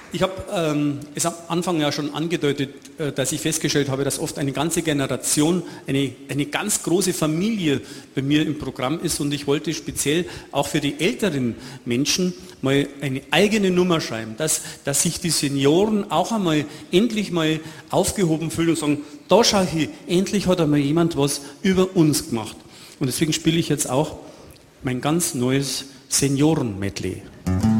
Ich habe es am Anfang ja schon angedeutet, dass ich festgestellt habe, dass oft eine ganze Generation, eine ganz große Familie bei mir im Programm ist und ich wollte speziell auch für die älteren Menschen mal eine eigene Nummer schreiben, dass sich die Senioren auch einmal endlich mal aufgehoben fühlen und sagen, da schau ich, endlich hat einmal jemand was über uns gemacht. Und deswegen spiele ich jetzt auch mein ganz neues Senioren-Medley.